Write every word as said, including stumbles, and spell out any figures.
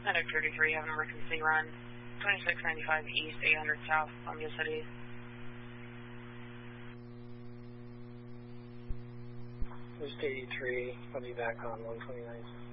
Medic thirty-three, have an emergency run. twenty-six ninety-five East, eight hundred South, Columbia City. East eighty-three, I'll be back on one twenty-nine.